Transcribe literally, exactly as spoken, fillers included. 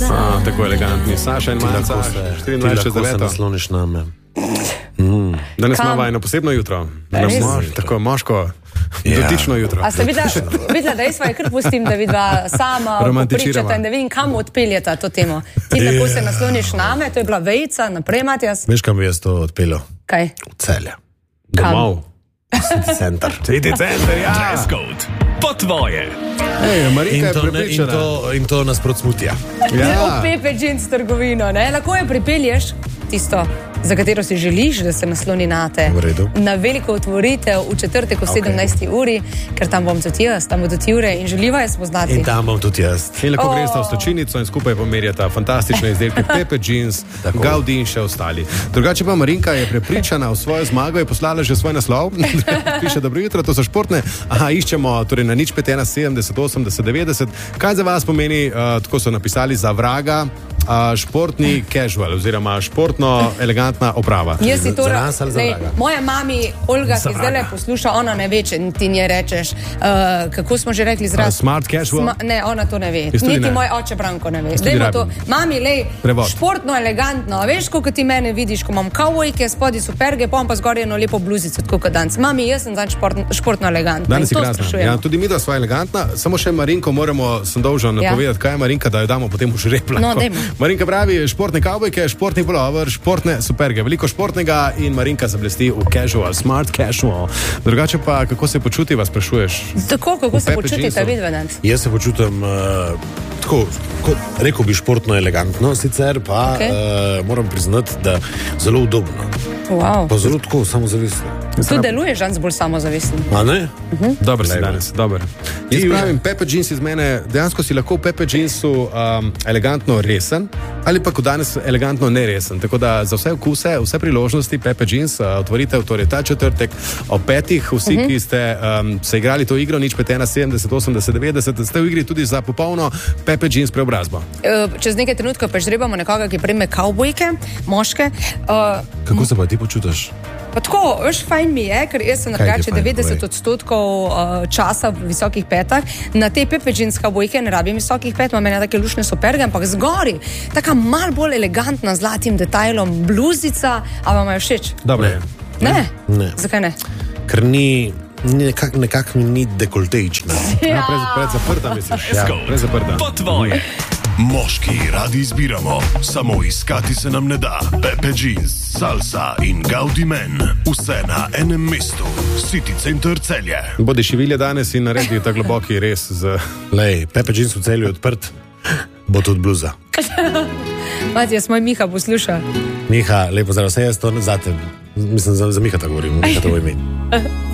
A, tako elegantni. Saša in Manca, štiriindvajset Ti lahko se nasloniš name. Mm. Danes imamo eno posebno jutro. Danes mož, tako moško, Ja. dotično jutro. A ste videla, videla dejstva, je kar pustim, da vidva sama Romantičirava. popričata in da vidim, kam odpeljeta to temo. Ti tako se nasloniš name, to je bila vejica, naprej Matjas. Veš, kam bi jaz to odpeljal? Kaj? V Celje. Domov. City center. City center, ja. Dress code. Po tvoje. Ej, Marika In je to, ne, in prepričana. to, in to nasprot smutja. Ja. V Pepe Jeans trgovino, ne? Lahko je pripelješ tisto, za katero si želiš, da se nasloni nate. V redu. Na veliko otvoritev v četrtek v sedemnajsti uri, ker tam bom tudi jaz, tam bodo ti ure in želiva je spoznati. In tam bom tudi jaz. In lahko Oh. gresta v stočinico in skupaj pomerjata fantastične izdelke Pepe Jeans, Gaudi in še ostali. Drugače pa Marinka je prepričana v svojo zmago, je poslala že svoj naslov. Piše, dobro jutro, to so športne. Aha, iščemo torej na nič pet ena sedemdeset osemdeset devetdeset. Kaj za vas pomeni, uh, tako so napisali, za vraga, uh, športni casual oziroma športno elegantna oprava. Jaz si torej, Za nas ali za lej, vraga? moja mami Olga, ki zdaj le posluša, ona ne ve, če ti nje rečeš, uh, kako smo že rekli izraz. Uh, smart casual? Sma, ne, ona to ne ve. Jaz tudi Niti ne. moj oče Branko ne ve. Jaz tudi Dajmo to, rabim. mami, lej, Prevod. športno, elegantno. A veš, koliko ti mene vidiš, ko imam kavbojke, spodaj superge, pa imam pa zgoraj eno lepo bluzico, tako kot danes. Mami, jaz sem zanj športno, športno elegantna. Danes je In to krasna. sprašujemo. Ja, tudi mi dva sva elegantna, samo še Marinko moramo, sem dolžan Ja. napovedati, kaj je Marinka, da jo damo potem v žreb. No, dajmo. Marinka pravi športne kavbojke, športni pulover, športne superge. Veliko športnega in Marinka zablesti v casual, smart casual. Drugače pa, kako se počuti, vas sprašuješ? Tako, kako V se Pepe počutite, Jeansu? vidva danes? Jaz se počutim uh, tako, kot rekel bi športno elegantno, sicer pa Okej. okay. uh, moram priznati, da zelo udobno. Wow. Pa zelo tako samozavestno. Tu deluješ danes bolj samozavesten. A ne? Dober si Lejno. danes, dober. Jaz pravim, Pepe Jeans iz mene, dejansko si lahko v Pepe Jeansu um, elegantno resen, ali pa kot danes elegantno neresen. Tako da za vse vkuse, vse priložnosti Pepe Jeans, uh, otvoritev torej ta četrtek ob petih, vsi, uh -huh. ki ste um, se igrali to igro, nič pet ena sedemdeset osemdeset devetdeset, ste v igri tudi za popolno Pepe Jeans preobrazbo. Eh, Čez nekaj trenutkov pa žrebamo nekoga, ki prejme kavbojke, moške. Uh, Kako se pa ti počutiš? Pa tako, veš, fajn mi je, ker jaz sem Kaj ti je drugače fajn, devetdeset povej? odstotkov uh, časa v visokih petah. Na te Pepe Jeans kavbojke ne rabim visokih pet, imam ene take lušne superge, ampak zgori, taka mal bolj elegantna z zlatim detajlom bluzica, a vam je všeč? Dobro je. Ne? Ne. Zakaj ne? Ker ni, nekako nekak mi ni dekoltejčna. Ja, pred, pred zaprta misliš. Ja, pred zaprta. Po tvoje. Moški radi izbiramo, samo iskati se nam ne da. Pepe Jeans, Salsa in Gaudi Men, vse na enem mestu. City Center Celje. Bodi šivilje danes in naredi ta globoki res z... Lej, Pepe Jeans v Celju je odprt, bo tudi bluza. Matijas, moj Miha posluša. Miha, lepo zdrav, vse jaz to zate, mislim, za, za Miha tako govorim, Miha to ime.